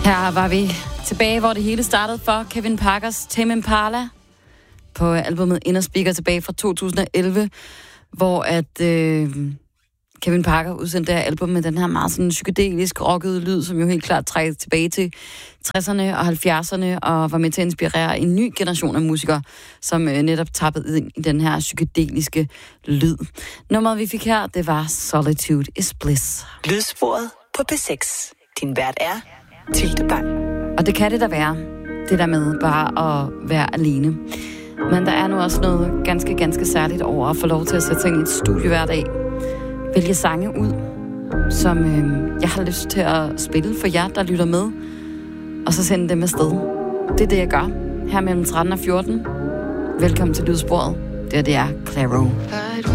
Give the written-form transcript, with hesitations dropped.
Her var vi tilbage, hvor det hele startede for Kevin Parkers Tame Impala på albumet Inner Speaker tilbage fra 2011, hvor Kevin Parker udsendte det her album med den her meget sådan psykedelisk rockede lyd, som jo helt klart trækker tilbage til 60'erne og 70'erne og var med til at inspirere en ny generation af musikere, som netop tappede ind i den her psykedeliske lyd. Nummeret vi fik her, det var Solitude is Bliss. Lydsporet på P6. Din vært er Tilde Bang. Og det kan det da være, det der med bare at være alene. Men der er nu også noget ganske, ganske særligt over at få lov til at sætte sig ind i et studie hver dag. Vælge sange ud, som jeg har lyst til at spille for jer, der lytter med, og så sende dem afsted. Det er det, jeg gør her mellem 13 og 14. Velkommen til Lydsporet. Det er Clairo.